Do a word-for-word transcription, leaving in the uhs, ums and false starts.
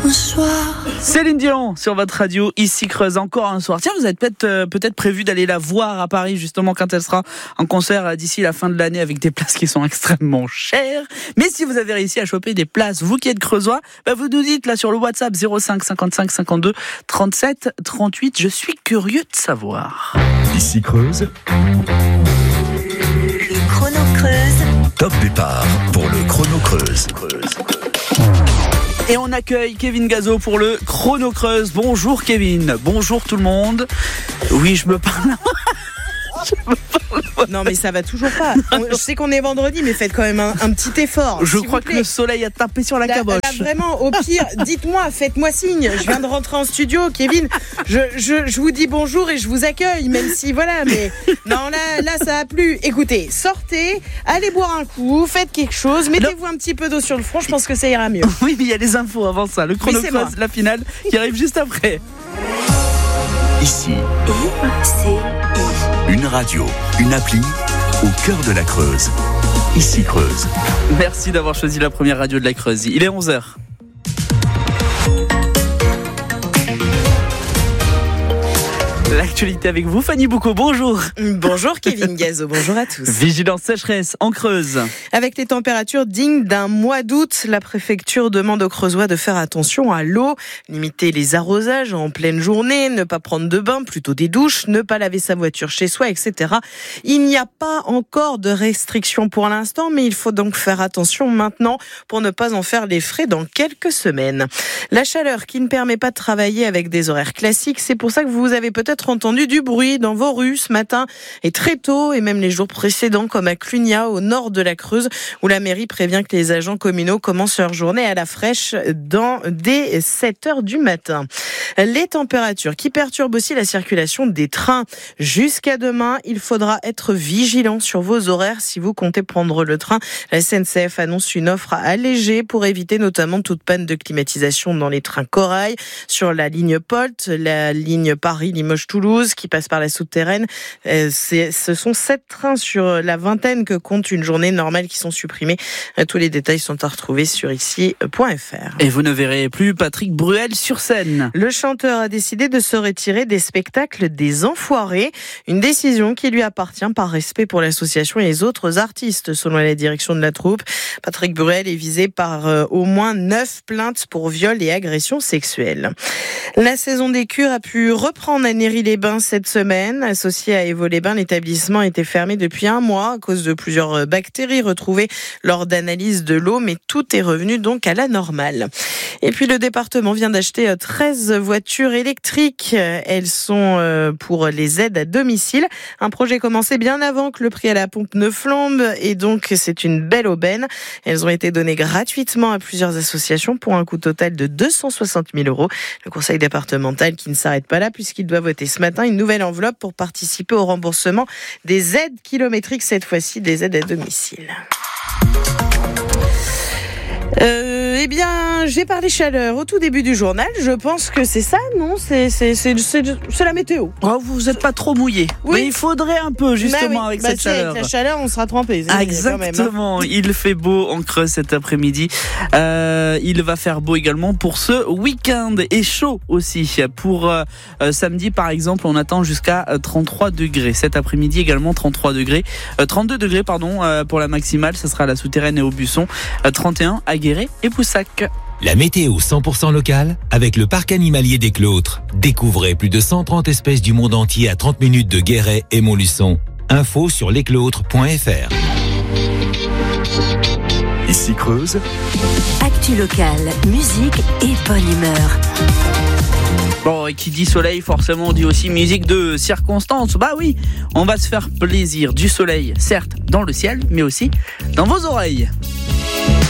Bonsoir. Céline Dion sur votre radio, ici Creuse, encore un soir. Tiens, vous êtes peut-être, euh, peut-être prévu d'aller la voir à Paris, justement, quand elle sera en concert euh, d'ici la fin de l'année, avec des places qui sont extrêmement chères. Mais si vous avez réussi à choper des places, vous qui êtes creusois, bah vous nous dites là sur le WhatsApp zéro cinq cinquante-cinq cinquante-deux trente-sept trente-huit. Je suis curieux de savoir. Ici Creuse. Le chrono Creuse. Top départ pour le chrono Creuse. Et on accueille Kevin Gazo pour le chrono Creuse. Bonjour Kevin, bonjour tout le monde. Oui, je me parle. je me parle. Non mais ça va toujours pas. On, je sais qu'on est vendredi, mais faites quand même un, un petit effort. Je crois que le soleil a tapé sur la là, caboche. Là, vraiment, au pire, dites-moi, faites-moi signe. Je viens de rentrer en studio, Kevin. Je, je, je vous dis bonjour et je vous accueille, même si voilà. Mais non, là, là, ça a plu. Écoutez, sortez, allez boire un coup, faites quelque chose, mettez-vous un petit peu d'eau sur le front. Je pense que ça ira mieux. Oui, mais il y a les infos avant ça. Le chrono Oui, Creuse, moi. la finale, qui arrive juste après. Ici, I C I. une radio, une appli au cœur de la Creuse. Ici Creuse. Merci d'avoir choisi la première radio de la Creuse. Il est onze heures. L'actualité avec vous, Fanny Boucaud, bonjour. Bonjour Kevin Gazo, bonjour à tous. Vigilance sécheresse en Creuse. Avec les températures dignes d'un mois d'août, la préfecture demande aux Creusois de faire attention à l'eau, limiter les arrosages en pleine journée, ne pas prendre de bain, plutôt des douches, ne pas laver sa voiture chez soi, et cetera. Il n'y a pas encore de restrictions pour l'instant, mais il faut donc faire attention maintenant pour ne pas en faire les frais dans quelques semaines. La chaleur qui ne permet pas de travailler avec des horaires classiques, c'est pour ça que vous avez peut-être entendu du bruit dans vos rues ce matin et très tôt, et même les jours précédents, comme à Clunia, au nord de la Creuse, où la mairie prévient que les agents communaux commencent leur journée à la fraîche dans, dès sept heures du matin. Les températures qui perturbent aussi la circulation des trains. Jusqu'à demain, il faudra être vigilant sur vos horaires si vous comptez prendre le train. La S N C F annonce une offre allégée pour éviter notamment toute panne de climatisation dans les trains Corail, sur la ligne Polt, la ligne Paris-Limoges-Toulouse qui passe par la souterraine. C'est, ce sont sept trains sur la vingtaine que compte une journée normale qui sont supprimés. Tous les détails sont à retrouver sur ici point f r. Et vous ne verrez plus Patrick Bruel sur scène. Le chanteur a décidé de se retirer des spectacles des Enfoirés, une décision qui lui appartient par respect pour l'association et les autres artistes, selon la direction de la troupe. Patrick Bruel est visé par euh, au moins neuf plaintes pour viol et agression sexuelle. La saison des cures a pu reprendre à Néry-les-Bains cette semaine. Associé à Évaux-les-Bains, l'établissement était fermé depuis un mois à cause de plusieurs bactéries retrouvées lors d'analyse de l'eau, mais tout est revenu donc à la normale. Et puis le département vient d'acheter treize voitures électriques. Elles sont pour les aides à domicile. Un projet commencé bien avant que le prix à la pompe ne flambe, et donc c'est une belle aubaine. Elles ont été données gratuitement à plusieurs associations pour un coût total de deux cent soixante mille euros. Le conseil départemental qui ne s'arrête pas là, puisqu'il doit voter ce matin une nouvelle enveloppe pour participer au remboursement des aides kilométriques, cette fois-ci des aides à domicile. Euh, eh bien, j'ai parlé chaleur au tout début du journal. Je pense que c'est ça, non ? C'est, c'est, c'est, c'est, c'est la météo. Oh, vous n'êtes pas trop mouillé. Oui. Mais il faudrait un peu, justement, bah oui. avec bah cette si, chaleur. Avec la chaleur, on sera trempé. Ah, exactement. Quand même, hein. Il fait beau en Creuse cet après-midi. Euh, il va faire beau également pour ce week-end, et chaud aussi. Pour euh, samedi, par exemple, on attend jusqu'à trente-trois degrés. Cet après-midi également trente-trois degrés. Euh, trente-deux degrés, pardon, euh, pour la maximale. Ça sera à la Souterraine et au Busson. Euh, trente et un à Guéret et Poussac. La météo cent pour cent locale avec le parc animalier des Clôtres. Découvrez plus de cent trente espèces du monde entier à trente minutes de Guéret et Montluçon. Info sur lesclôtres point f r. Ici Creuse. Actu locale, musique et bonne humeur. Bon, et qui dit soleil, forcément, on dit aussi musique de circonstance. Bah oui, on va se faire plaisir. Du soleil, certes, dans le ciel, mais aussi dans vos oreilles.